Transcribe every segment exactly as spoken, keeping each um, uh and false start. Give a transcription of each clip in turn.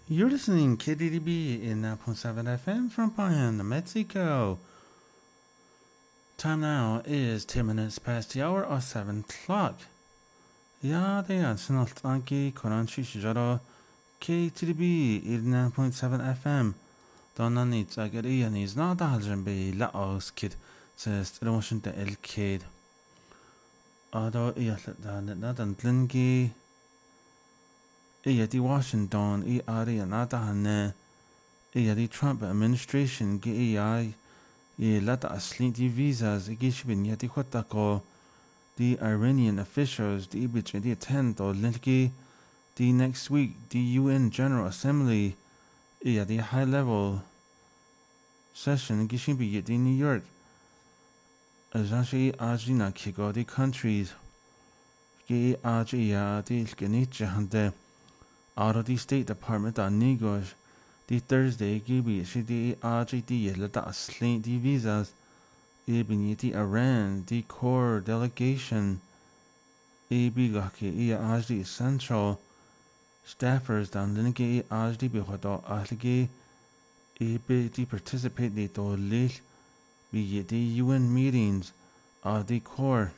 You're listening K D D B in nine point seven F M from Payan, Mexico. Time now is ten minutes past the hour of seven o'clock. Ja, det är snart anki koran shishijaro K T D B in nine point seven F M. Donna needs a good ear is not a haljan be laos kid says the motion the L kid. Although iaslet dan nadan tlingi iya di Washington i ari nata hanne iya di Trump administration gi iya i lata aslin di visas gi shibin yati khotako the Iranian officials the ibich di attend or linki the next week the U N General Assembly iya the high level session gi shibi yati New York ajanshi ajina kigo the countries gi aji ya di ilkeni jahande out of the State Department on Nigos, the Thursday gibi shidi ajiti yelata aslin the visas ibiniti Iran the core delegation ibigaki iya ajdi central staffers dan linki ajdi bihodo ahligi ibiti participate the to lil bi the U N meetings of the core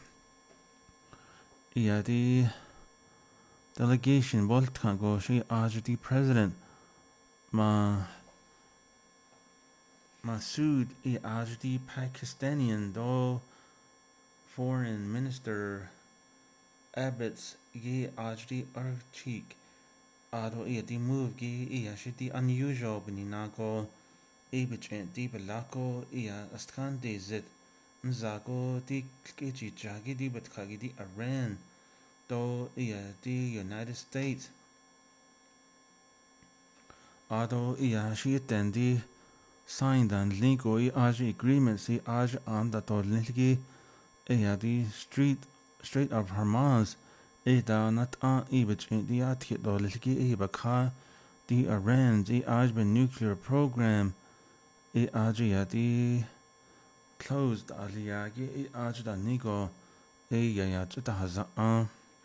iya the delegation Volkan Goshi Ajdi President Ma Masood e Ajdi Pakistanian do Foreign Minister Abbots Ye Ajdi Archik Ado e di move gi e ashiti unusual beninago e bicent di belako e astkan de zit nzago di kiji jagi di batkagi di Iran do iya the United States ado iya shi tendi signed and linko i aj agreements i aj an da to linki iya the street Strait of Hormuz e da nat an ibich di atki do linki e baka the Iran the aj ben nuclear program e aj ya the closed aliyagi e aj da nigo e ya ya chita haza an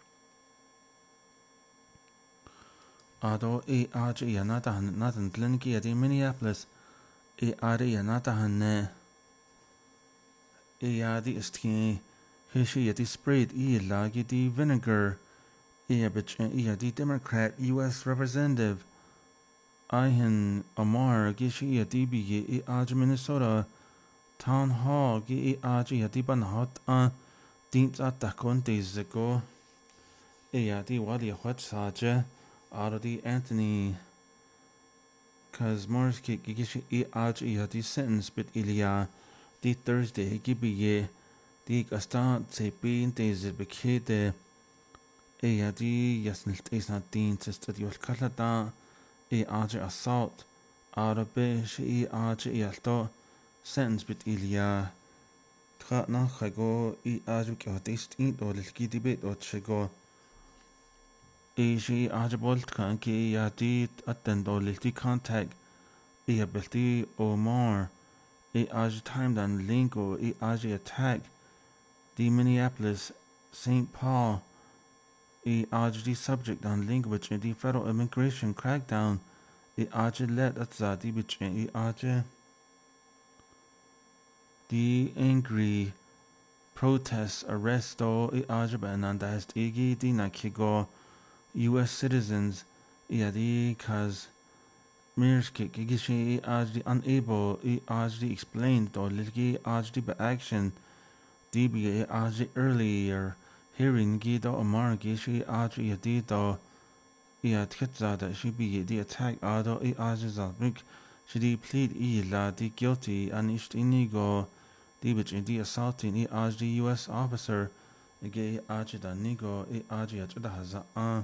Ado e aj ya nata han natan tlinki at Minneapolis e ari ya nata hanne e adi istki hishi yati sprayed e lagi di vinegar e abich e adi Democrat U S Representative Ihan Omar gishi yati bigi e aj Minnesota Town Hall gi e aj yati banhot an dint at takon days ago e adi wali hot saja out of the Anthony Kazmarski gigishi e aj e the sentence bit ilia the Thursday gibiye the gastan se bin days bekede e the yasnilt is not dean sister the kalada e aj assault out of bish e aj e alto sentence bit ilia tra na khago e aj ki hatist in do lilki bit o chego Easy Archibald kan ki ya di attendo lilti contact e ability o more e aj time dan lingo e aj attack the Minneapolis Saint Paul e aj the subject on language in the federal immigration crackdown e aj let at zadi bich e aj the angry protests arresto e aj banandas igi di nakigo U S citizens iadi cause Mirski gigishi ajdi unable e ajdi explained or lilgi ajdi by action db ajdi earlier hearing gido amar gishi ajdi yadi do iad kitzada she be the attack ado e ajdi zalbik she plead e la di guilty and isht inigo dibich the assaulting e ajdi U S officer ege ajdi da nigo e ajdi ajda haza an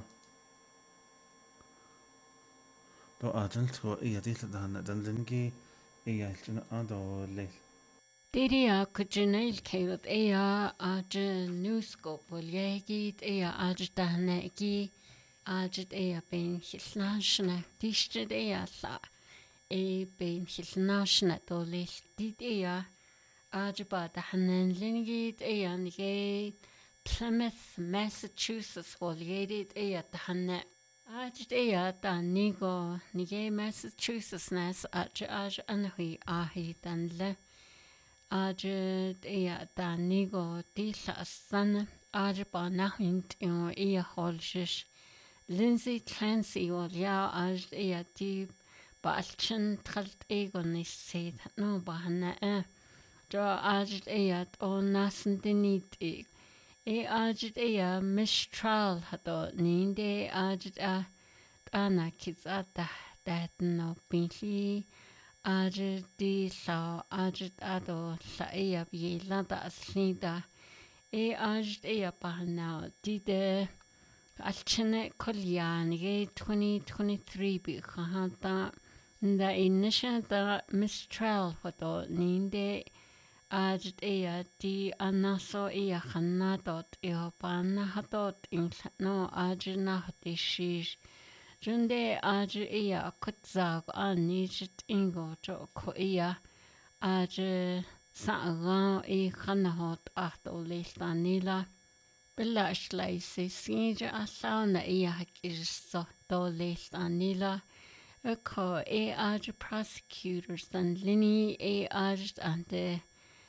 Do ajal to e yadi dan dan lingi e yalchina ado le Diria kujinel kevap ea aj newscope voljegit ea aj dahnegi aj ea ben hilnashna tishted ea la e ben hilnashna dolil dit ea aj ba dahnen lingit ea nge Plymouth, Massachusetts voljegit ea dahne Ajit ea ta nigo nige Massachusetts nas aj aj anhui ahi dan le. Ajit ea ta nigo tila san aj ba nahint in ea holshish. Lindsay Clancy ol ya aj ea ti ba alchin tralt ego nisid no ba hana e. Jo ajit ea o nasan dinit e. E ajit ea mistral hato ninde ajit a Anna kids at that no pinky ajit di sa ajit ado sa ea bi lada slida e ajit ea pa now di de alchene kolyan ge twenty twenty-three bi khata da inisha da mistral photo ninde ajit ea di anaso ea khanatot e pana hatot in no ajit na hotish Junde aje iya kutzag an nijit ingo jo ko iya aje sa'gan i khanahot ahto listanila bilash laisi sinja asauna iya hakiso to listanila ko e aje prosecutors dan lini e aje ante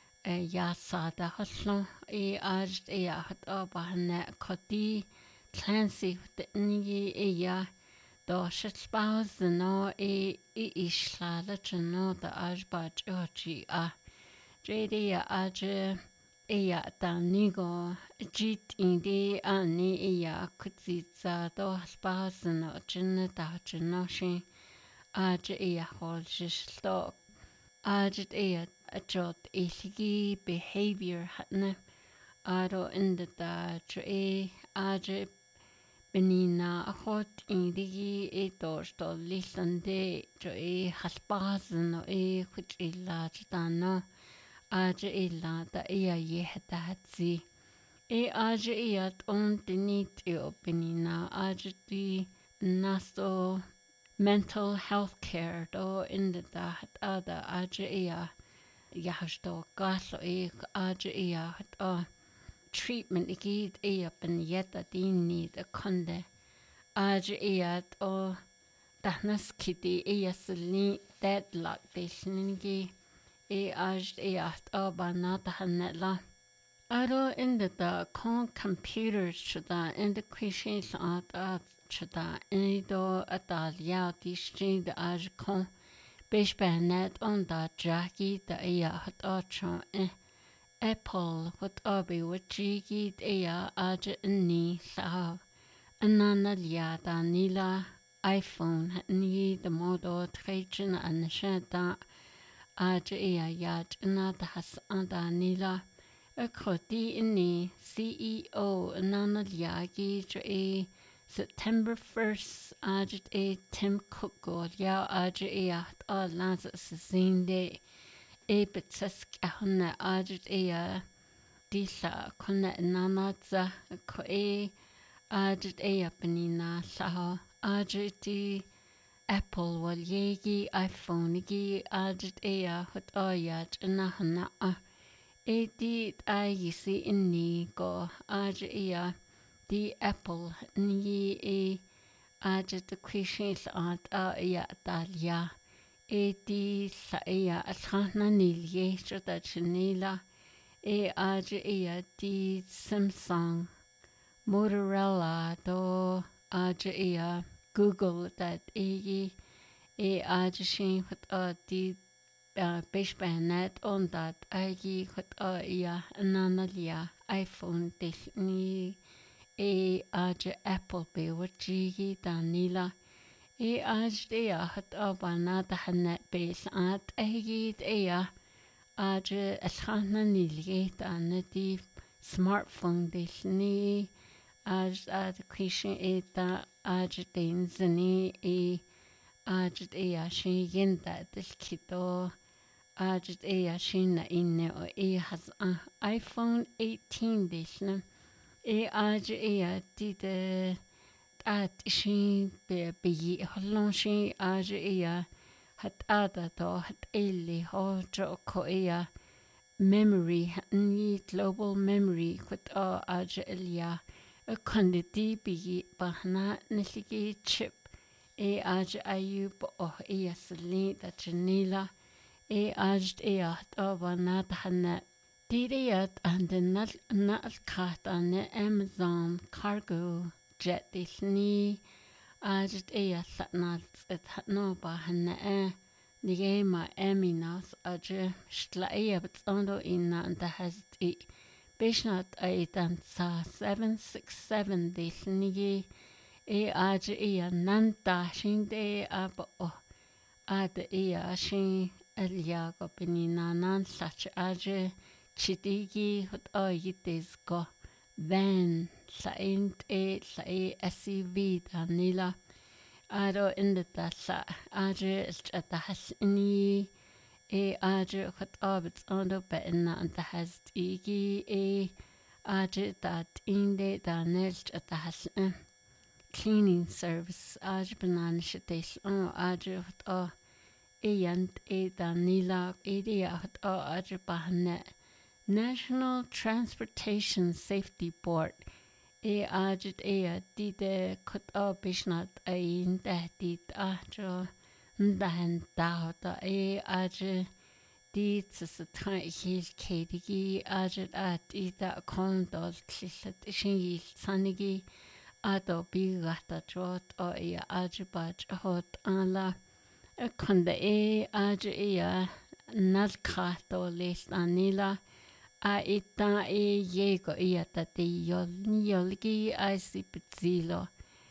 yasada hoslon e aje iya hat abahne koti Clancy ni iya Do shitbaus no e e ishlala chno da ajbaj ochi a jedi aje eya tanigo jit indi ani eya kutsiza do shbaus no chne da chno shi aje eya hol shlo aje eya jot ilgi behavior hatne aro inda da tre aje Benina hot indigi e torsto listande jo e halbazno e kuchilla tano aje illa da ia yehta hatsi e aje iat on dinit e benina aje di nasto mental health care do in the da hat ada aje ia yahsto gaslo e aje ia hat a treatment igid ea ben yeta dini de konde aj ea o dahnas kiti ea sli deadlock de slingi e aj ea o banata hanela aro in the da con computers chda in the questions at at chda in do atalia di string de aj con besh benet on da jackie da ea hat ochon eh Apple wat abi wat jigi ea aja ni sa anana liada nila iPhone ni the modo trajan an shata aja ea yat na das anda nila a kroti ni C E O anana liagi e September first aja e Tim Cook go ya aja ea a lanza sinde e betsesk ahna ajit ea disa konna nanaza ko e ajit ea penina sa ajit di Apple wal yegi iPhone gi ajit ea hot ayat nahna a e di ayisi inni go ajit ea di Apple ni e ajit the questions at a ea dalia e di sa ea alhana nilye chota chinila e aja ea di Samsung Motorola do aja ea Google that e e aja shin hot a di bishbanet on that agi hot a ea nanalia iPhone ni e aja Apple be wachigi danila E aj ea hat abana da hanna bes at egid ea aj alhana nilgeit an di smartphone dis ni aj ad kwishin e da aj den zani e aj ea shin yenda dis kito aj ea shin na inne o e has iPhone eighteen dis na e aj ea di de at shin be be holon shin aja ea hat ada to hat eli ho jo ko ea memory ni global memory kwat a aja elia a conditi be bahna niligi chip e aj ayub oh e asli da janila e aj e at abana tahna diriat and nal nal kat on Amazon cargo jet disni aj e asnal it no bahna e nige ma eminas aj stla e betsondo in and has e Bishnat aitan sa seven six seven disnigi e aj e nanta shinde ab o ad e ashin eliago benina nan such aj chidigi hot o yitis go van sa int e sa e suv danila ado inda sa aj at the hasni e aj hot abits ondo betna and the has igi e aj dat inde da nest at the has cleaning service aj banan shites on aj hot o e and e da nila e de hot o aj bahne National Transportation Safety Board e aj e di de hot o bishnat ein da di ajo Dahan da e aj di sa tra hil kedigi aj at ida kondol klisat shin sanigi ado bigata jot o e aj baj hot ala konda e aj e nalkato list anila a ita e yego e ta de yol yolgi ai sipzilo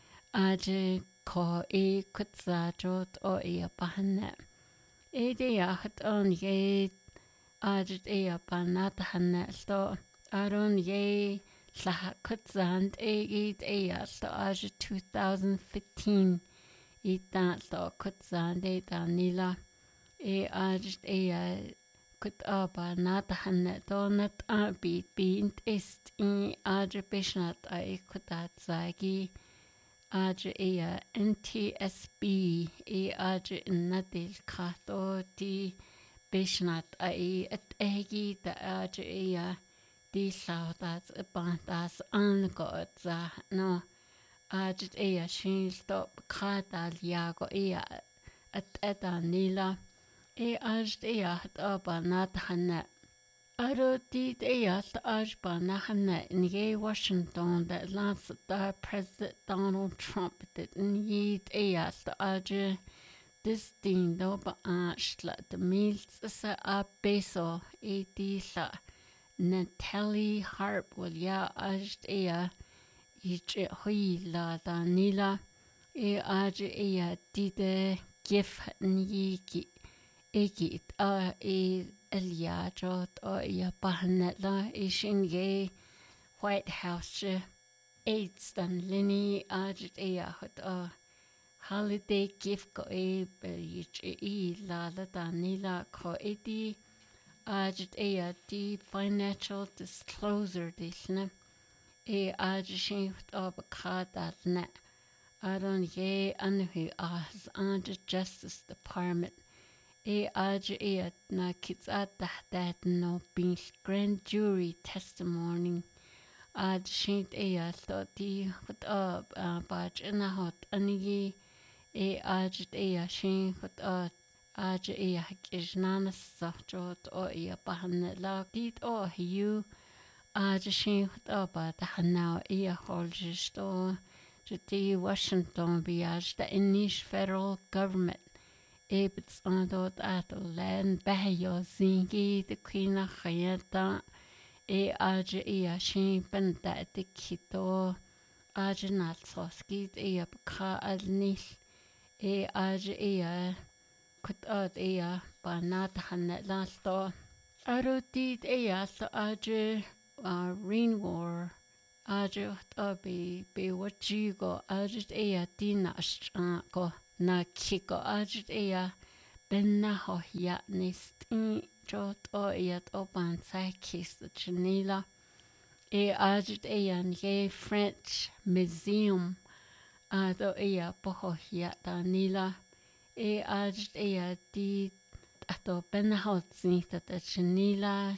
aj ko e kutsa jot o e bahne e de yacht on ye ajit e banat hanne sto aron ye la kutsand e it e sto aj two thousand fifteen it that sto kutsand e danila e ajit e kut aba nat hanne donat a bit bint ist i aj bishnat ai kutat zagi aj e N T S B e aj nadil kato di bishnat ai at egi da aj e di saudat bantas angot za no aj e shin stop katal yago e at eta nila e aj e at abanat hanna Aro did e alt ajba nahana in Washington that last da President Donald Trump did need e alt aj this thing no ba ashla the meals sa a beso e di sa Natalie Harp will ya aj e ich hui la da nila e aj e did gif ni ki e a e Elia jot o ia bahanetla ishin ye White House aids dan lini ajit ea hot o holiday gift ko e beich e la la danila ko edi ajit ea di financial disclosure disne e ajishin hot o bakada ne aron ye anhu as under Justice Department E aj e na kits at that no being grand jury testimony ad shint e sto di hot up baj na hot ani e aj e shin hot up aj e hakijnana sachot o e bahne la dit o hiu aj shin hot up da hana e holjisto the Washington biaj the Inish federal government Ebits on dot at land bahyo zingi the queen of Hayata e aj e shin benda de kito aj nat soski e abka alnis e aj e kut ad e banat hanat lasto arutid e so aj rain war aj obi be wajigo aj e dinash ko na kiko ajit ea benna ho ya nist in jot o iat oban sakis the chanila e ajit ea ye French museum ado ea poho ya danila e ajit ea di ato benna ho zinta the chanila